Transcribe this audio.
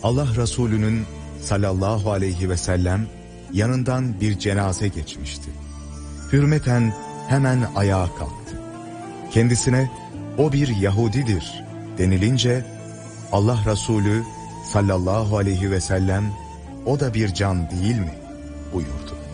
Allah Resulü'nün sallallahu aleyhi ve sellem yanından bir cenaze geçmişti. Hürmeten hemen ayağa kalktı. Kendisine o bir Yahudidir denilince Allah Resulü sallallahu aleyhi ve sellem o da bir can değil mi buyurdu.